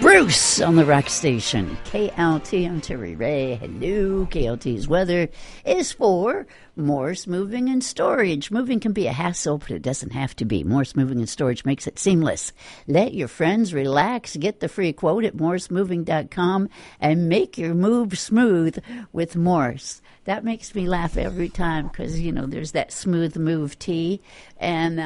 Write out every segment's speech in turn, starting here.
Bruce on the rock station. KLT, I'm Terry Ray. Hello. KLT's weather is for Morse Moving and Storage. Moving can be a hassle, but it doesn't have to be. Morse Moving and Storage makes it seamless. Let your friends relax. Get the free quote at morsemoving.com and make your move smooth with Morse. That makes me laugh every time because, you know, there's that smooth move tea and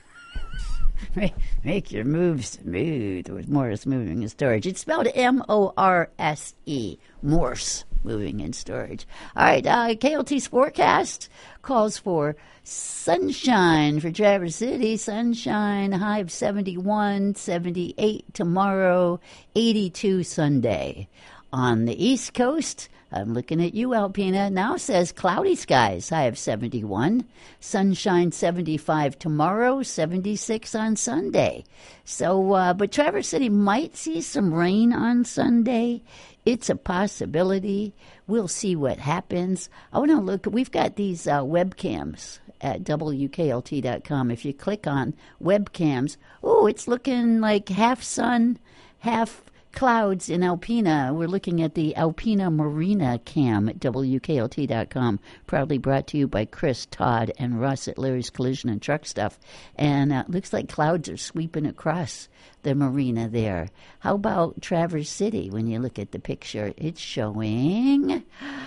make your move smooth with Morse Moving and Storage. It's spelled M-O-R-S-E, Morse Moving and Storage. All right, KLT's forecast calls for sunshine for Traverse City. Sunshine, high of 71, 78 tomorrow, 82 Sunday. On the East Coast, I'm looking at you, Alpena. Now says cloudy skies, high of 71. Sunshine 75 tomorrow, 76 on Sunday. So, but Traverse City might see some rain on Sunday. It's a possibility. We'll see what happens. I want to look. We've got these webcams at WKLT.com. If you click on webcams, it's looking like half sun, half clouds in Alpena. We're looking at the Alpena Marina cam at WKLT.com. Proudly brought to you by Chris, Todd, and Russ at Larry's Collision and Truck Stuff. And it looks like clouds are sweeping across the marina there. How about Traverse City? When you look at the picture, it's showing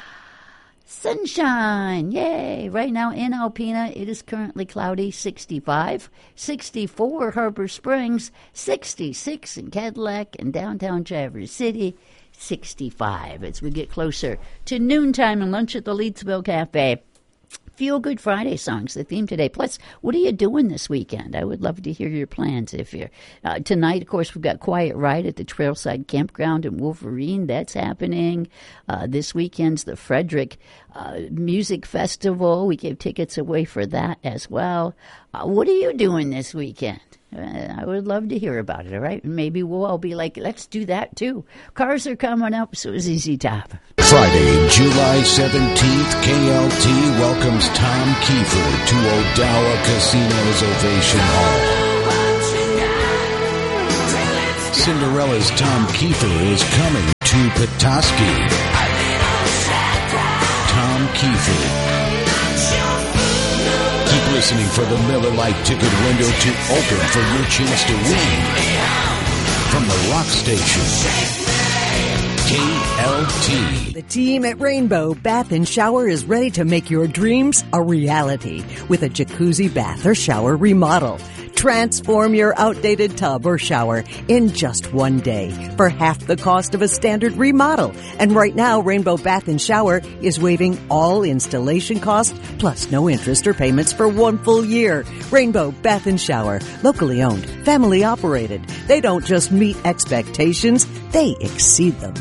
sunshine. Yay! Right now in Alpena, it is currently cloudy, 65. 64 Harbor Springs, 66 in Cadillac and downtown Traverse City, 65. As we get closer to noontime and lunch at the Leedsville Cafe. Feel Good Friday songs, the theme today. Plus, what are you doing this weekend? I would love to hear your plans. If you're tonight, of course, we've got Quiet Ride at the Trailside Campground in Wolverine. That's happening. This weekend's the Frederick Music Festival. We gave tickets away for that as well. What are you doing this weekend? I would love to hear about it, all right? Maybe we'll all be like, let's do that, too. Cars are coming up, so is ZZ Top. Friday, July 17th, KLT welcomes Tom Kiefer to Odawa Casino's Ovation Hall. Cinderella's Tom Kiefer is coming to Petoskey. Tom Kiefer. Keep listening for the Miller Lite ticket window to open for your chance to win. From the rock station, KLT. The team at Rainbow Bath & Shower is ready to make your dreams a reality with a jacuzzi bath or shower remodel. Transform your outdated tub or shower in just one day for half the cost of a standard remodel. And right now, Rainbow Bath & Shower is waiving all installation costs plus no interest or payments for 1 full year. Rainbow Bath & Shower, locally owned, family operated. They don't just meet expectations, they exceed them.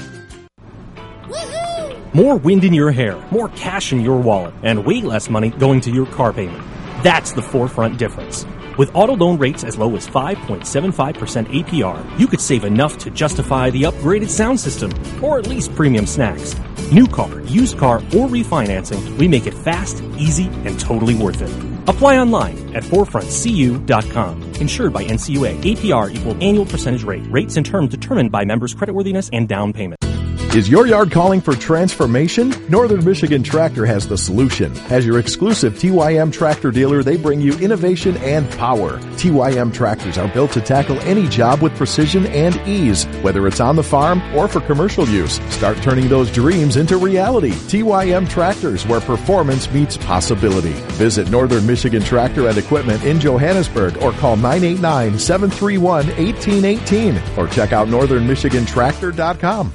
More wind in your hair, more cash in your wallet, and way less money going to your car payment. That's the Forefront difference. With auto loan rates as low as 5.75% APR, you could save enough to justify the upgraded sound system, or at least premium snacks. New car, used car, or refinancing, we make it fast, easy, and totally worth it. Apply online at forefrontcu.com. Insured by NCUA. APR equal annual percentage rate. Rates and terms determined by members' creditworthiness and down payment. Is your yard calling for transformation? Northern Michigan Tractor has the solution. As your exclusive TYM tractor dealer, they bring you innovation and power. TYM tractors are built to tackle any job with precision and ease, whether it's on the farm or for commercial use. Start turning those dreams into reality. TYM tractors, where performance meets possibility. Visit Northern Michigan Tractor and Equipment in Johannesburg or call 989-731-1818 or check out northernmichigantractor.com.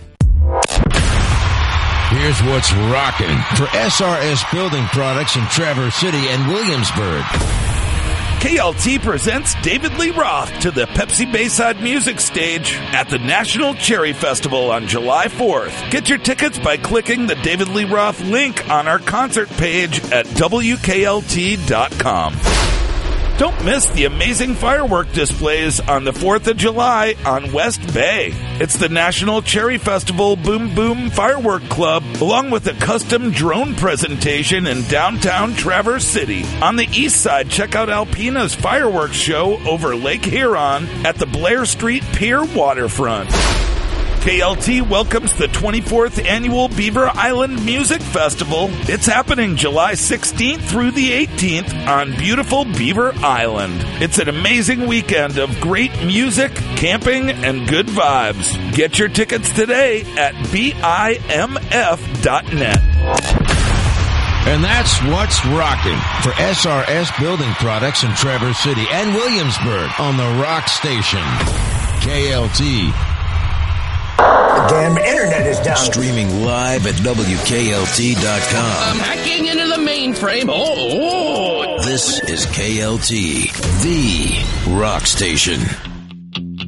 Here's what's rocking for SRS Building Products in Traverse City and Williamsburg. KLT presents David Lee Roth to the Pepsi Bayside Music Stage at the National Cherry Festival on July 4th. Get your tickets by clicking the David Lee Roth link on our concert page at WKLT.com. Don't miss the amazing firework displays on the 4th of July on West Bay. It's the National Cherry Festival Boom Boom Firework Club, along with a custom drone presentation in downtown Traverse City. On the east side, check out Alpena's fireworks show over Lake Huron at the Blair Street Pier waterfront. KLT welcomes the 24th Annual Beaver Island Music Festival. It's happening July 16th through the 18th on beautiful Beaver Island. It's an amazing weekend of great music, camping, and good vibes. Get your tickets today at BIMF.net. And that's what's rocking for SRS Building Products in Traverse City and Williamsburg on the Rock Station. KLT. The damn internet is down. Streaming live at WKLT.com. I'm hacking into the mainframe. Oh. This is KLT, the Rock Station.